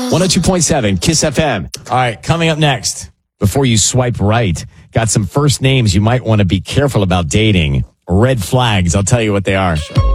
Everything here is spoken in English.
102.7 Kiss FM. All right, coming up next. Before you swipe right, got some first names you might want to be careful about dating. Red flags. I'll tell you what they are.